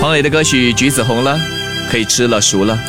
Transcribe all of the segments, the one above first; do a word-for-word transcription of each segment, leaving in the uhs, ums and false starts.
黄磊的歌曲《橘子红了》，可以吃了，熟了。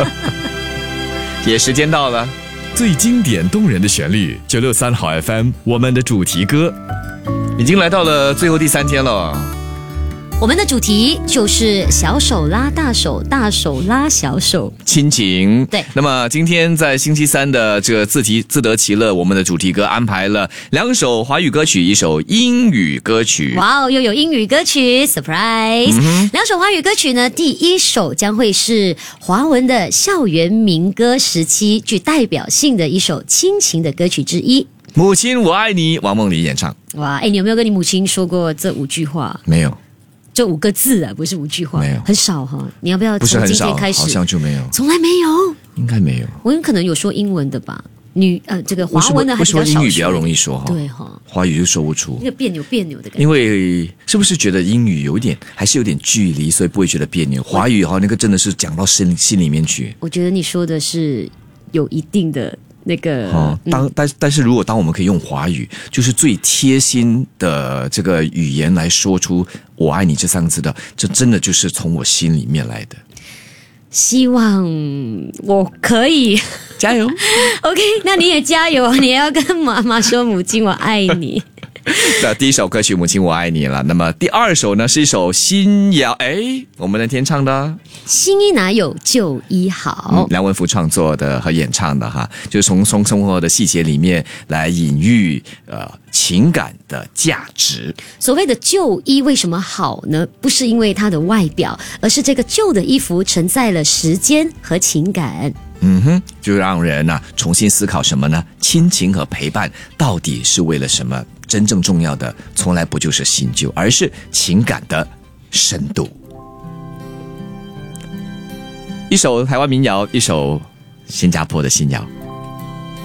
也时间到了， 最经典动人的旋律，九六三好 F M， 我们的主题歌， 已经来到了最后第三天了。 我们的主题就是小手拉大手，大手拉小手， 亲情。 对， 那么今天在星期三的这个自题自得其乐，我们的主题歌安排了两首华语歌曲，一首英语歌曲。 哇哦，又有英语歌曲 surprise、嗯、两首华语歌曲呢，第一首将会是华文的校园民歌时期具代表性的一首亲情的歌曲之一。 母亲我爱你，王梦麟演唱。 哇，哎，你有没有跟你母亲说过这五句话？ 没有。 这五个字啊，不是五句话， 没有， 很少哈。你要不要从今天开始？ 好像就没有， 从来没有， 应该没有。 我可能有说英文的吧，女呃，这个华文的还比较少说。 为什么英语比较容易说哈？ 对哈， 华语就说不出， 那个别扭别扭的感觉。 因为是不是觉得英语有点还是有点距离，所以不会觉得别扭？华语哈，那个真的是讲到心心里面去。 我觉得你说的是有一定的。那个， 哦，当但但是如果当我们可以用华语，就是最贴心的这个语言来说出“我爱你”这三个字的，这真的就是从我心里面来的。 希望我可以加油。 OK， 那你也加油，你也要跟妈妈说：“母亲，我爱你。” 的第一首歌曲《母亲我爱你》了，那么第二首呢是一首新谣，哎，我们的天唱的新医哪有旧医好、 嗯、梁文福创作的和演唱的哈，就是从从生活的细节里面来隐喻呃情感的价值。 所谓的旧衣为什么好呢？不是因为它的外表，而是这个旧的衣服承载了时间和情感。 嗯哼，就让人啊重新思考什么呢？亲情和陪伴到底是为了什么？真正重要的从来不就是新旧，而是情感的深度。一首台湾民谣，一首新加坡的新谣。